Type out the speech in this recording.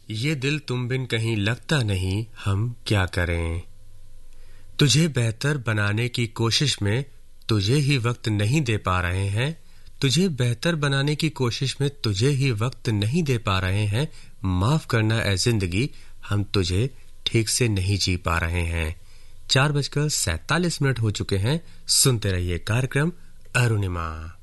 ये दिल तुम बिन कहीं लगता नहीं, हम क्या करें। तुझे बेहतर बनाने की कोशिश में तुझे ही वक्त नहीं दे पा रहे हैं। तुझे बेहतर बनाने की कोशिश में तुझे ही वक्त नहीं दे पा रहे हैं। माफ करना ऐ जिंदगी, हम तुझे ठीक से नहीं जी पा रहे हैं। 4:47 हो चुके हैं। सुनते रहिए कार्यक्रम अरुणिमा।